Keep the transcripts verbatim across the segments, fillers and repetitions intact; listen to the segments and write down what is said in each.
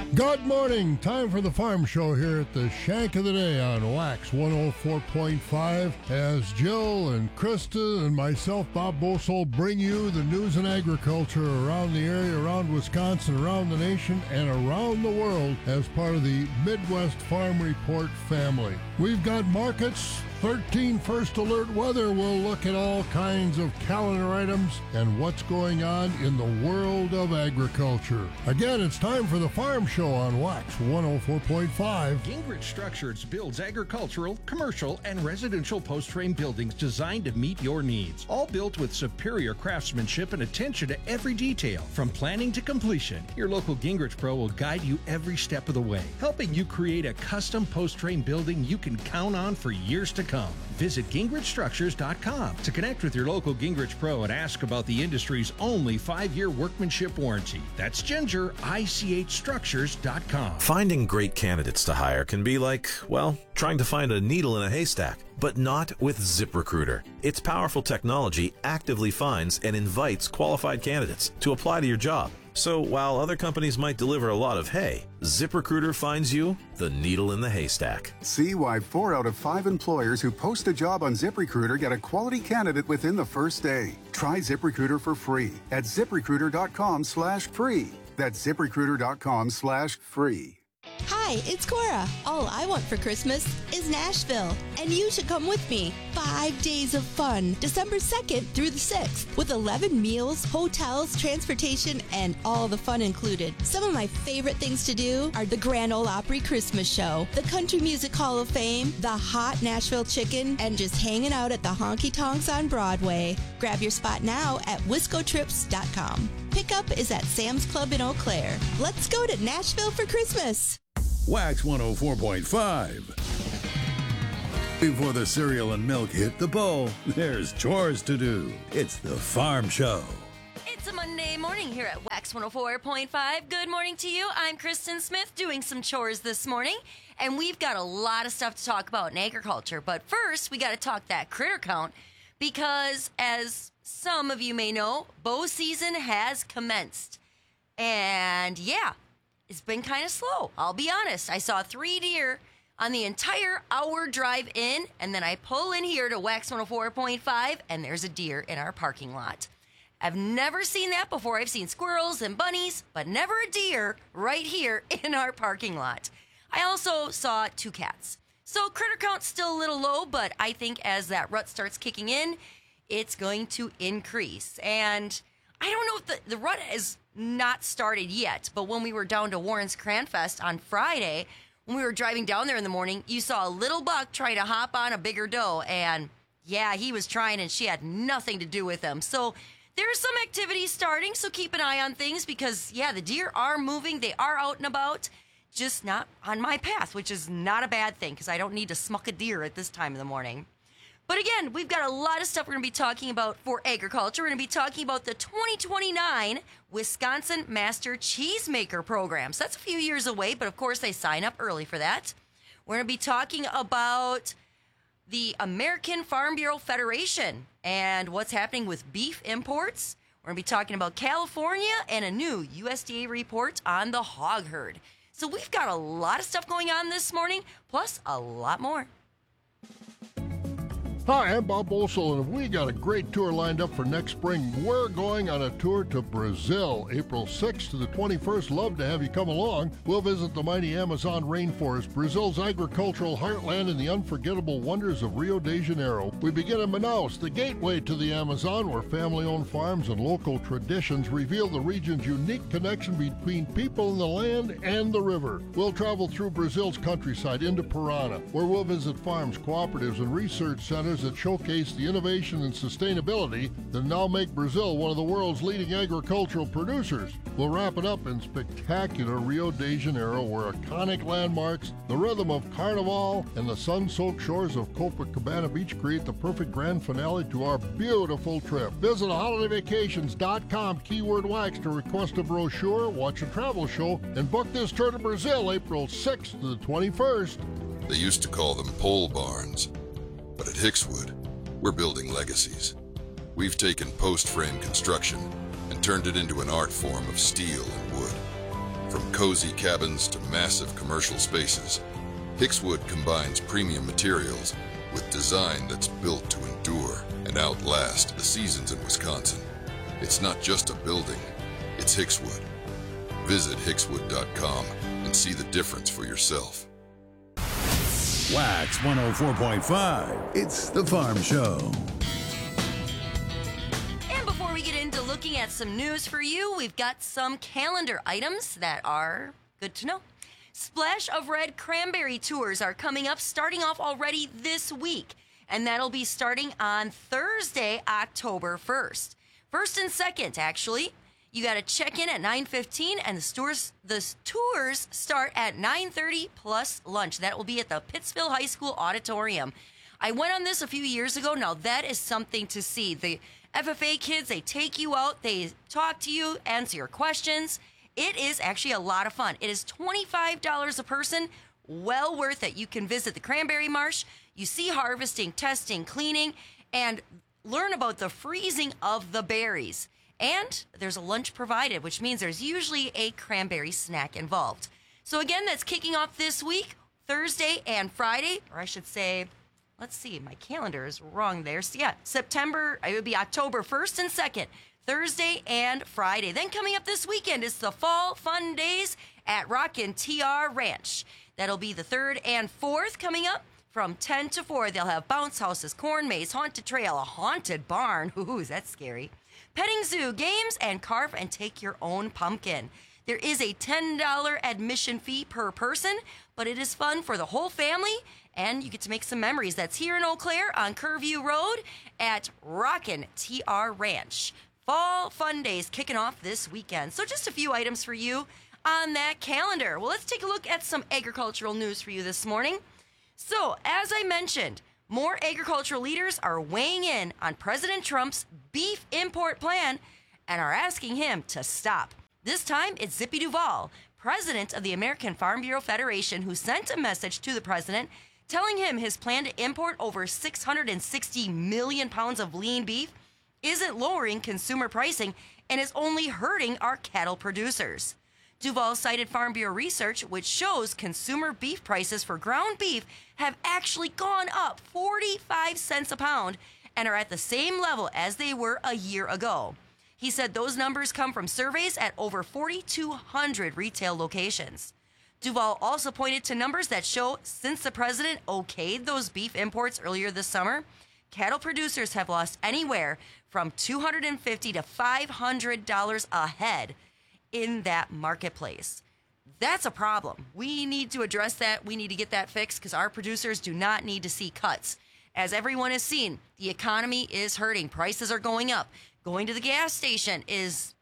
Good morning. Time for the Farm Show here at the Shank of the Day on Wax one oh four point five as Jill and Krista and myself, Bob Bosol, bring you the news and agriculture around the area, around Wisconsin, around the nation, and around the world as part of the Midwest Farm Report family. We've got markets, thirteen First Alert weather. We'll look at all kinds of calendar items and what's going on in the world of agriculture. Again, it's time for the Farm Show on Wax one oh four point five. Gingrich Structures builds agricultural, commercial, and residential post-frame buildings designed to meet your needs. All built with superior craftsmanship and attention to every detail. From planning to completion, your local Gingrich Pro will guide you every step of the way, helping you create a custom post-frame building you can count on for years to come. Visit Gingrich Structures dot com to connect with your local Gingrich Pro and ask about the industry's only five-year workmanship warranty. That's Ginger, I C H Structures dot com. Finding great candidates to hire can be like, well, trying to find a needle in a haystack, but not with ZipRecruiter. Its powerful technology actively finds and invites qualified candidates to apply to your job. So while other companies might deliver a lot of hay, ZipRecruiter finds you the needle in the haystack. See why four out of five employers who post a job on ZipRecruiter get a quality candidate within the first day. Try ZipRecruiter for free at ZipRecruiter dot com slash free. That's ZipRecruiter dot com slash free. Hi, it's Cora. All I want for Christmas is Nashville, and you should come with me. Five days of fun, December second through the sixth, with eleven meals, hotels, transportation, and all the fun included. Some of my favorite things to do are the Grand Ole Opry Christmas Show, the Country Music Hall of Fame, the hot Nashville Chicken, and just hanging out at the Honky Tonks on Broadway. Grab your spot now at Wisco Trips dot com. Pickup is at Sam's Club in Eau Claire. Let's go to Nashville for Christmas. Wax one oh four point five. Before the cereal and milk hit the bowl, there's chores to do. It's the Farm Show. It's a Monday morning here at Wax one oh four point five. Good morning to you. I'm Kristen Smith doing some chores this morning, and we've got a lot of stuff to talk about in agriculture. But first, we got to talk that critter count because, as some of you may know, bow season has commenced. And yeah, it's been kind of slow. I'll be honest. I saw three deer on the entire hour drive in, and then I pull in here to Wax one oh four point five, and there's a deer in our parking lot. I've never seen that before. I've seen squirrels and bunnies, but never a deer right here in our parking lot. I also saw two cats. So critter count's still a little low, but I think as that rut starts kicking in, it's going to increase. And I don't know if the, the rut has not started yet, but when we were down to Warren's Cranfest on Friday, when we were driving down there in the morning, you saw a little buck try to hop on a bigger doe, and yeah, he was trying, and she had nothing to do with him. So there's some activity starting, so keep an eye on things because, yeah, the deer are moving. They are out and about, just not on my path, which is not a bad thing because I don't need to smuck a deer at this time of the morning. But again, we've got a lot of stuff we're going to be talking about for agriculture. We're going to be talking about the twenty twenty-nine Wisconsin Master Cheesemaker Program. So that's a few years away, but of course they sign up early for that. We're going to be talking about the American Farm Bureau Federation and what's happening with beef imports. We're going to be talking about California and a new U S D A report on the hog herd. So we've got a lot of stuff going on this morning, plus a lot more. Hi, I'm Bob Bosel, and we got a great tour lined up for next spring. We're going on a tour to Brazil, April sixth to the twenty-first. Love to have you come along. We'll visit the mighty Amazon rainforest, Brazil's agricultural heartland, and the unforgettable wonders of Rio de Janeiro. We begin in Manaus, the gateway to the Amazon, where family-owned farms and local traditions reveal the region's unique connection between people and the land and the river. We'll travel through Brazil's countryside into Parana, where we'll visit farms, cooperatives, and research centers that showcase the innovation and sustainability that now make Brazil one of the world's leading agricultural producers. We'll wrap it up in spectacular Rio de Janeiro, where iconic landmarks, the rhythm of Carnival, and the sun-soaked shores of Copacabana Beach create the perfect grand finale to our beautiful trip. Visit holiday vacations dot com, keyword wax, to request a brochure, watch a travel show, and book this tour to Brazil April sixth to the twenty-first. They used to call them pole barns. But at Hickswood, we're building legacies. We've taken post-frame construction and turned it into an art form of steel and wood. For From cozy cabins to massive commercial spaces, Hickswood combines premium materials with design that's built to endure and outlast the seasons in Wisconsin. It's not just a building, it's Hickswood. Visit hickswood dot com and see the difference for yourself. Wax one oh four point five. It's the Farm Show. And before we get into looking at some news for you, we've got some calendar items that are good to know. Splash of Red Cranberry tours are coming up, starting off already this week. And that'll be starting on Thursday, October first. First and second, actually. You got to check in at nine fifteen, and the tours, the tours start at nine thirty plus lunch. That will be at the Pittsville High School Auditorium. I went on this a few years ago. Now, that is something to see. The F F A kids, they take you out, they talk to you, answer your questions. It is actually a lot of fun. It is twenty-five dollars a person. Well worth it. You can visit the Cranberry Marsh. You see harvesting, testing, cleaning, and learn about the freezing of the berries. And there's a lunch provided, which means there's usually a cranberry snack involved. So again, that's kicking off this week, Thursday and Friday, or I should say, let's see, my calendar is wrong there. So yeah, September, it would be October first and second, Thursday and Friday. Then coming up this weekend is the Fall Fun Days at Rockin' T R Ranch. That'll be the third and fourth coming up. From ten to four, they'll have bounce houses, corn maze, haunted trail, a haunted barn. Ooh, that's scary. Petting zoo, games, and carve and take your own pumpkin. There is a ten dollars admission fee per person, but it is fun for the whole family, and you get to make some memories. That's here in Eau Claire on Kerrview Road at Rockin' T R Ranch. Fall Fun Days kicking off this weekend. So just a few items for you on that calendar. Well, let's take a look at some agricultural news for you this morning. So, as I mentioned, more agricultural leaders are weighing in on President Trump's beef import plan and are asking him to stop. This time, it's Zippy Duvall, president of the American Farm Bureau Federation, who sent a message to the president telling him his plan to import over six hundred sixty million pounds of lean beef isn't lowering consumer pricing and is only hurting our cattle producers. Duvall cited Farm Bureau research, which shows consumer beef prices for ground beef have actually gone up forty-five cents a pound and are at the same level as they were a year ago. He said those numbers come from surveys at over forty-two hundred retail locations. Duvall also pointed to numbers that show since the president okayed those beef imports earlier this summer, cattle producers have lost anywhere from two hundred fifty dollars to five hundred dollars a head in that marketplace. That's a problem. We need to address that. We need to get that fixed because our producers do not need to see cuts. As everyone has seen, the economy is hurting. Prices are going up. Going to the gas station is,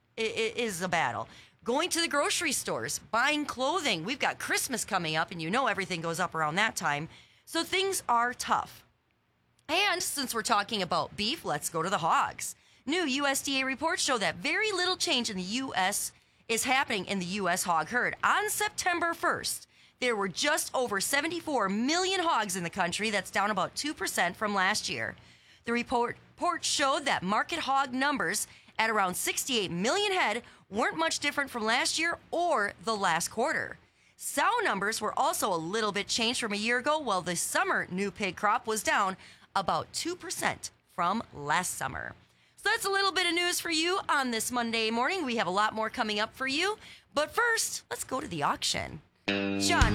is a battle. Going to the grocery stores, buying clothing. We've got Christmas coming up, and you know everything goes up around that time. So things are tough. And since we're talking about beef, let's go to the hogs. New U S D A reports show that very little change in the U S is happening in the U S hog herd. On September first, there were just over seventy-four million hogs in the country. That's down about two percent from last year. The report, report showed that market hog numbers at around sixty-eight million head weren't much different from last year or the last quarter. Sow numbers were also a little bit changed from a year ago, while the summer new pig crop was down about two percent from last summer. So that's a little bit of news for you on this Monday morning. We have a lot more coming up for you. But first, let's go to the auction. John